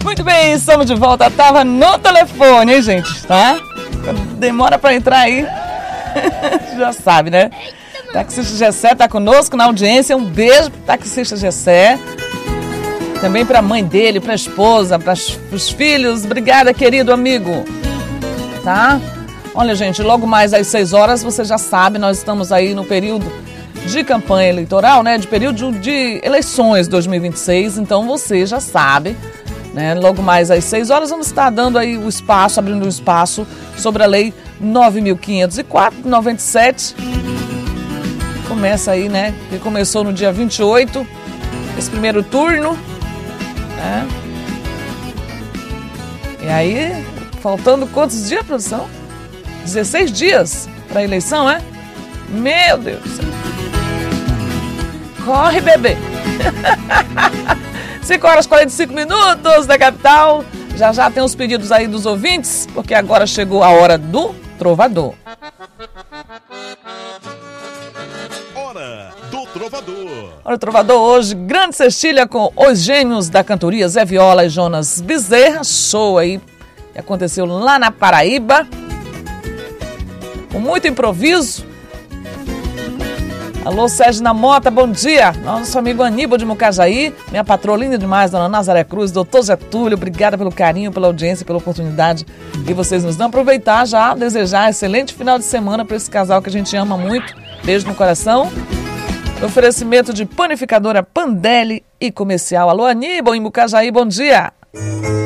Muito bem, estamos de volta. Tava no telefone, hein, gente, tá? Demora pra entrar aí. Já sabe, né? Taxista Gessé tá conosco na audiência. Um beijo pro taxista Gessé. Também pra mãe dele, pra esposa, pros filhos. Obrigada, querido amigo. Tá? Olha, gente, logo mais às 6 horas, você já sabe, nós estamos aí no período de campanha eleitoral, né? De período de eleições 2026. Então você já sabe, né? Logo mais às 6 horas, vamos estar dando aí o espaço, abrindo um espaço sobre a lei 9.504, 97. Começa aí, né? Que começou no dia 28, esse primeiro turno, né? E aí, faltando quantos dias, produção? 16 dias para a eleição, é? Meu Deus do céu. Corre, bebê. 5 horas e 45 minutos da capital. Já tem os pedidos aí dos ouvintes, porque agora chegou a hora do Trovador. Hora do Trovador. Hora do Trovador hoje, grande cestilha com os gênios da cantoria, Zé Viola e Jonas Bezerra. Show aí, que aconteceu lá na Paraíba. Com muito improviso. Alô, Sérgio na Mota, bom dia. Nosso amigo Aníbal de Mucajaí, minha patroa linda demais, dona Nazaré Cruz, doutor Getúlio, obrigada pelo carinho, pela audiência, pela oportunidade que vocês nos dão. Aproveitar já, desejar excelente final de semana para esse casal que a gente ama muito. Beijo no coração. Oferecimento de panificadora Pandelli e comercial. Alô, Aníbal em Mucajaí, bom dia.